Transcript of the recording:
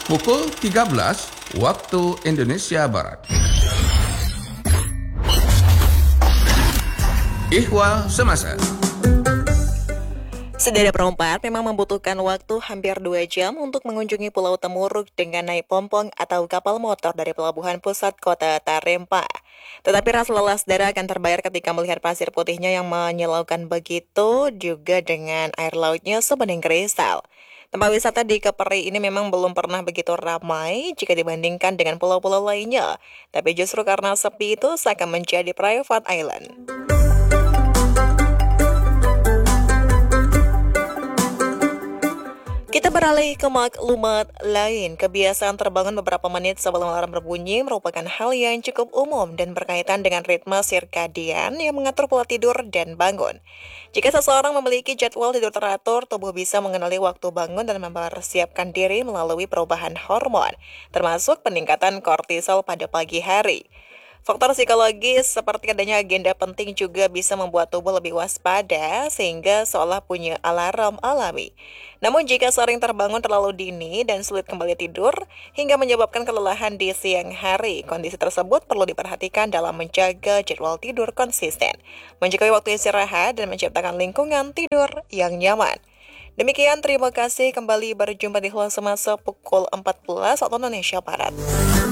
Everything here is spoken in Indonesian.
pukul 13 waktu Indonesia Barat. Ihwal Semasa. Sederet perompak memang membutuhkan waktu hampir 2 jam untuk mengunjungi Pulau Temuruk dengan naik pompong atau kapal motor dari pelabuhan pusat kota Tarempa. Tetapi rasa lelah saudara akan terbayar ketika melihat pasir putihnya yang menyilaukan begitu, juga dengan air lautnya sebening kristal. Tempat wisata di Keperi ini memang belum pernah begitu ramai jika dibandingkan dengan pulau-pulau lainnya. Tapi justru karena sepi itu seakan menjadi private island. Kita beralih ke maklumat lain. Kebiasaan terbangun beberapa menit sebelum alarm berbunyi merupakan hal yang cukup umum dan berkaitan dengan ritme sirkadian yang mengatur pola tidur dan bangun. Jika seseorang memiliki jadwal tidur teratur, tubuh bisa mengenali waktu bangun dan mempersiapkan diri melalui perubahan hormon, termasuk peningkatan kortisol pada pagi hari. Faktor psikologis seperti adanya agenda penting juga bisa membuat tubuh lebih waspada sehingga seolah punya alarm alami. Namun jika sering terbangun terlalu dini dan sulit kembali tidur hingga menyebabkan kelelahan di siang hari, kondisi tersebut perlu diperhatikan dalam menjaga jadwal tidur konsisten, menjaga waktu istirahat dan menciptakan lingkungan tidur yang nyaman. Demikian, terima kasih, kembali berjumpa di Halo Semasa pukul 14 waktu Indonesia Barat.